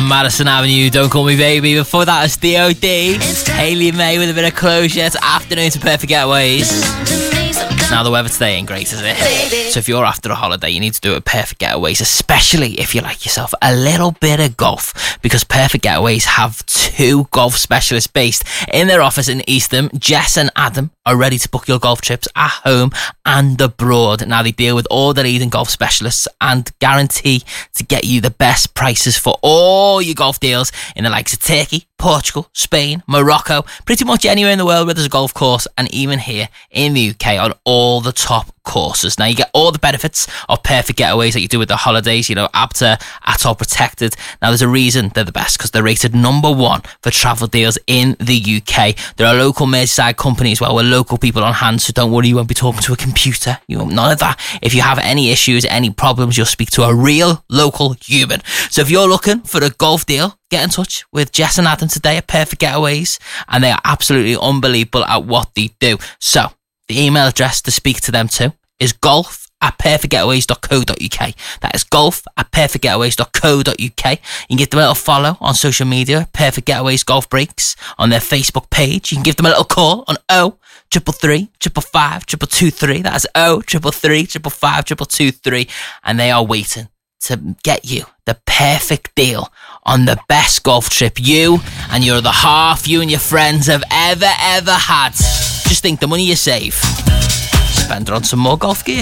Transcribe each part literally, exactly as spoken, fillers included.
Madison Avenue, Don't Call Me Baby. Before that, it's D O D. Hayley May with a bit of closure. It's afternoon to Perfect Getaways. Now, the weather today ain't great, is it? So if you're after a holiday, you need to do it with Perfect Getaways, especially if you like yourself a little bit of golf, because Perfect Getaways have two golf specialists based in their office in Eastham. Jess and Adam are ready to book your golf trips at home and abroad. Now, they deal with all the leading golf specialists and guarantee to get you the best prices for all your golf deals in the likes of Turkey, Portugal, Spain, Morocco, pretty much anywhere in the world where there's a golf course, and even here in the U K on all the top courses. Now, you get all the benefits of Perfect Getaways that you do with the holidays, you know, A B T A, ATOL protected. Now, there's a reason they're the best, because they're rated number one for travel deals in the U K. They're a local Merseyside company as well, with local people on hand, so don't worry, you won't be talking to a computer. You won't, none of that. If you have any issues, any problems, you'll speak to a real local human. So if you're looking for a golf deal, get in touch with Jess and Adam today at Perfect Getaways, and they are absolutely unbelievable at what they do. So the email address to speak to them to is golf at perfect getaways dot co dot uk. That is golf at perfect getaways dot co dot uk. You can give them a little follow on social media, Perfect Getaways Golf Breaks, on their Facebook page. You can give them a little call on oh triple three, triple five, triple two three. That is oh triple three, triple five, triple two three, and they are waiting to get you the perfect deal on the best golf trip you and your other half, you and your friends have ever, ever had. Just think, the money you save, spend it on some more golf gear.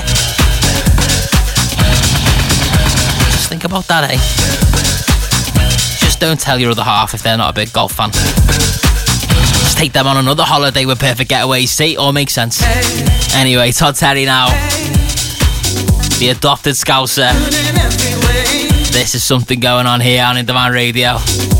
Just think about that, eh? Just don't tell your other half if they're not a big golf fan. Just take them on another holiday with Perfect Getaways. See, it all makes sense. Anyway, Todd Terry now. The adopted Scouser. This is something going on here on In Demand Radio.